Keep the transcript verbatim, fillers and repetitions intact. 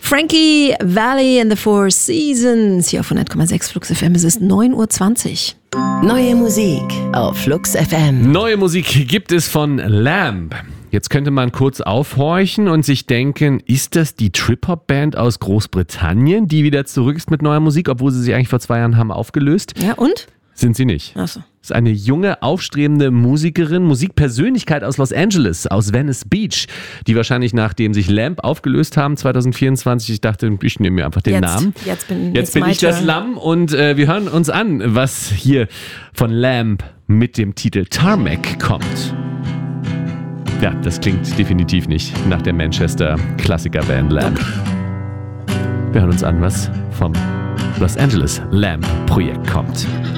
Frankie Valli and the Four Seasons. Hier auf hundert Komma sechs Flux F M. Es ist neun Uhr zwanzig. Neue Musik auf Flux F M. Neue Musik gibt es von Lamb. Jetzt könnte man kurz aufhorchen und sich denken, ist das die Trip-Hop-Band aus Großbritannien, die wieder zurück ist mit neuer Musik, obwohl sie sich eigentlich vor zwei Jahren haben aufgelöst? Ja, und? Sind sie nicht. Ach so. Das ist eine junge, aufstrebende Musikerin, Musikpersönlichkeit aus Los Angeles, aus Venice Beach, die wahrscheinlich nachdem sich Lamb aufgelöst haben zwanzig vierundzwanzig, ich dachte, ich nehme mir einfach den jetzt, Namen. Jetzt bin, jetzt bin ich turn. das Lamm und äh, wir hören uns an, was hier von Lamb mit dem Titel Tarmac kommt. Ja, das klingt definitiv nicht nach der Manchester-Klassiker-Band Lamb. Wir hören uns an, was vom Los Angeles Lamb-Projekt kommt.